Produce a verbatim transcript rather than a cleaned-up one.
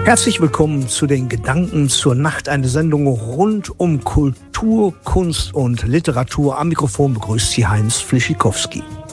Herzlich willkommen zu den Gedanken zur Nacht, eine Sendung rund um Kultur, Kunst und Literatur. Am Mikrofon begrüßt Sie Heinz Flischikowski.